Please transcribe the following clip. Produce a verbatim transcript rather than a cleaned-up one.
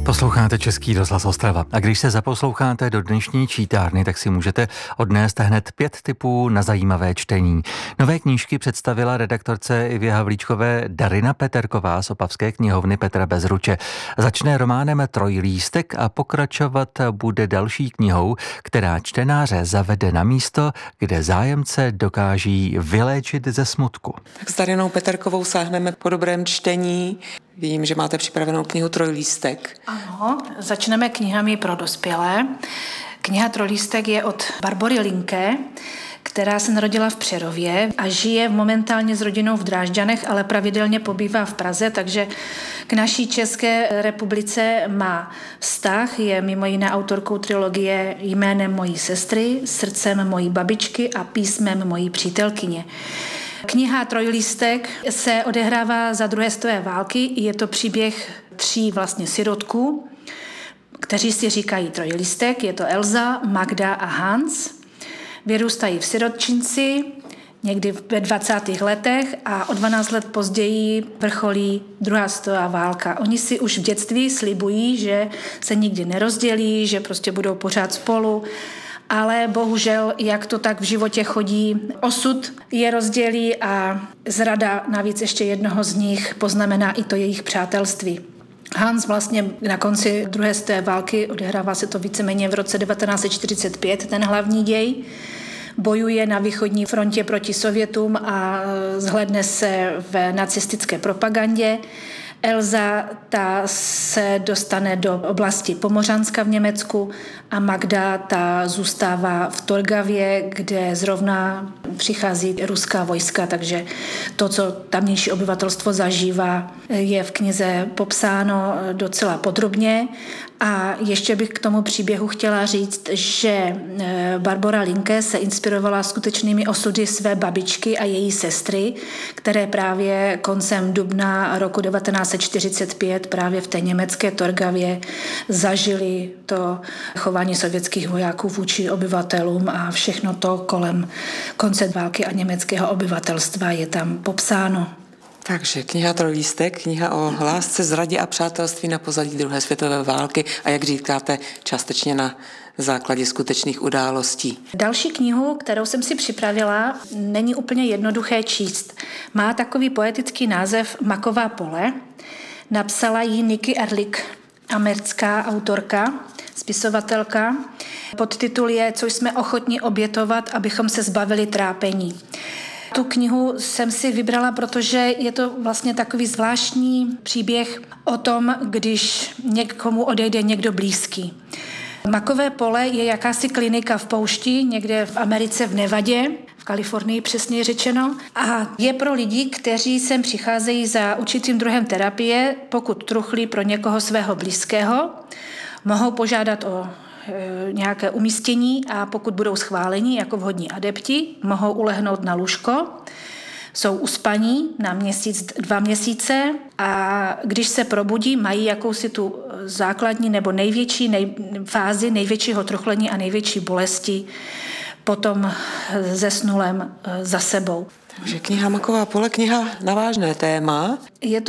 Posloucháte Český rozhlas Ostrava a když se zaposloucháte do dnešní čítárny, tak si můžete odnést hned pět tipů na zajímavé čtení. Nové knížky představila redaktorce Ivě Havlíčkové Darina Peterková z Opavské knihovny Petra Bezruče. Začne románem Trojlístek a pokračovat bude další knihou, která čtenáře zavede na místo, kde zájemce dokáží vyléčit ze smutku. Tak s Darinou Peterkovou sáhneme po dobrém čtení. Vím, že máte připravenou knihu Trojlístek. Ano, začneme knihami pro dospělé. Kniha Trojlístek je od Barbory Linké, která se narodila v Přerově a žije momentálně s rodinou v Drážďanech, ale pravidelně pobývá v Praze, takže k naší České republice má vztah. Je mimo jiné autorkou trilogie Jménem mojí sestry, Srdcem mojí babičky a Písmem mojí přítelkyně. Kniha Trojlístek se odehrává za druhé světové války. Je to příběh tří vlastně sirotků, kteří si říkají Trojlístek. Je to Elza, Magda a Hans. Vyrůstají v sirotčinci někdy ve dvacátých letech a o dvanáct let později vrcholí druhá světová válka. Oni si už v dětství slibují, že se nikdy nerozdělí, že prostě budou pořád spolu. Ale bohužel, jak to tak v životě chodí, osud je rozdělí a zrada navíc ještě jednoho z nich poznamená i to jejich přátelství. Hans vlastně na konci druhé světové války, odehrává se to víceméně v roce devatenáct set čtyřicet pět, ten hlavní děj, bojuje na východní frontě proti Sovětům a zhlédne se v nacistické propagandě. Elza ta se dostane do oblasti Pomořanska v Německu a Magda ta zůstává v Torgavě, kde zrovna přichází ruská vojska, takže to, co tamnější obyvatelstvo zažívá, je v knize popsáno docela podrobně. A ještě bych k tomu příběhu chtěla říct, že Barbora Linké se inspirovala skutečnými osudy své babičky a její sestry, které právě koncem dubna roku devatenáct set čtyřicet pět právě v té německé Torgavě zažili to chování sovětských vojáků vůči obyvatelům a všechno to kolem konce války a německého obyvatelstva je tam popsáno. Takže kniha Trojlístek, kniha o lásce, zradě a přátelství na pozadí druhé světové války a jak říkáte, částečně na základě skutečných událostí. Další knihu, kterou jsem si připravila, není úplně jednoduché číst. Má takový poetický název Maková pole. Napsala ji Nikki Erlich, americká autorka, spisovatelka. Podtitul je Co jsme ochotni obětovat, abychom se zbavili trápení. Tu knihu jsem si vybrala, protože je to vlastně takový zvláštní příběh o tom, když někomu odejde někdo blízký. Makové pole je jakási klinika v poušti, někde v Americe v Nevadě, v Kalifornii přesně řečeno, a je pro lidi, kteří sem přicházejí za určitým druhem terapie, pokud truchlí pro někoho svého blízkého, mohou požádat o nějaké umístění a pokud budou schváleni jako vhodní adepti, mohou ulehnout na lůžko, jsou uspaní na měsíc, dva měsíce a když se probudí, mají jakousi tu základní nebo největší nej, fázi největšího truchlení a největší bolesti potom zesnulém za sebou. Takže kniha Maková pole, kniha na vážné téma. Je to